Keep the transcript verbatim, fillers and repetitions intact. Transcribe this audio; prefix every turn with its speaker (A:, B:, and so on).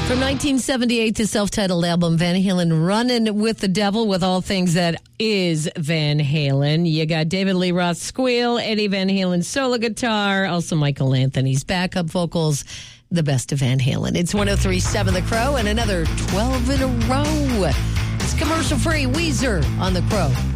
A: From nineteen seventy-eight, the self-titled album, Van Halen running with the devil with all things that is Van Halen. You got David Lee Roth squeal, Eddie Van Halen solo guitar, also Michael Anthony's backup vocals, the best of Van Halen. It's one oh three point seven The Crow and another twelve in a row. It's commercial-free Weezer on The Crow.